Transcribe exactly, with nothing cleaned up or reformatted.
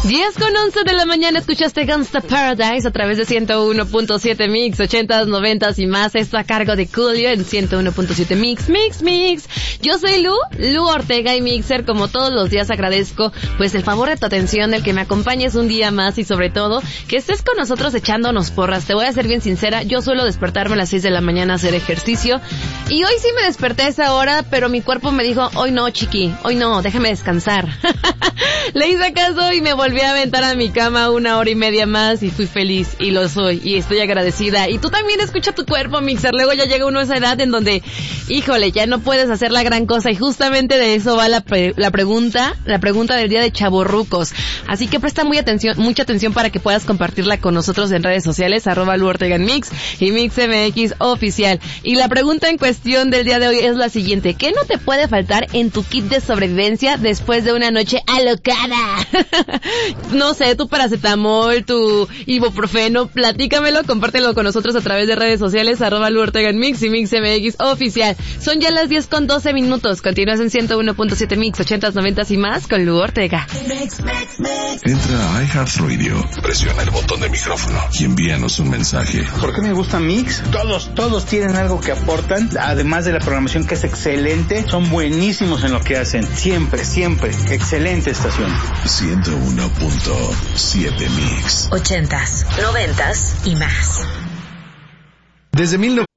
diez con once de la mañana escuchaste Gangsta Paradise a través de ciento uno punto siete Mix, ochentas, noventas y más. Esto a cargo de Coolio en ciento uno punto siete Mix, Mix, Mix. Yo soy Lu, Lu Ortega y Mixer. Como todos los días agradezco pues el favor de tu atención, el que me acompañes un día más y sobre todo que estés con nosotros echándonos porras. Te voy a ser bien sincera, yo suelo despertarme a las seis de la mañana a hacer ejercicio y hoy sí me desperté a esa hora, pero mi cuerpo me dijo, hoy no, chiqui, hoy no, déjame descansar. Le hice caso y me volví a aventar a mi cama una hora y media más y fui feliz y lo soy y estoy agradecida. Y tú también escucha tu cuerpo, Mixer. Luego ya llega uno a esa edad en donde, híjole, ya no puedes hacer la gran cosa y justamente de eso va la, pre- la pregunta, la pregunta del día de chavorrucos. Así que presta muy atención, mucha atención para que puedas compartirla con nosotros en redes sociales, arroba Lu Ortega en Mix y MixMX oficial. Y la pregunta en cuestión del día de hoy es la siguiente: ¿qué no te puede faltar en tu kit de sobrevivencia después de una noche alocada? No sé, tu paracetamol, tu ibuprofeno, platícamelo, compártelo con nosotros a través de redes sociales, arroba Lu Ortega en Mix y MixMX oficial. Son ya las diez con doce minutos. Continúas en ciento uno punto siete Mix, ochentas, noventas y más con Lu Ortega. Entra a iHeartRadio, presiona el botón de micrófono y envíanos un mensaje. ¿Por qué me gusta Mix? Todos, todos tienen algo que aportan, además de la programación que es excelente, son buenísimos en lo que hacen. Siempre, siempre. Excelente estación. ciento uno punto siete Mix. Ochentas, noventas y más. Desde mil novecientos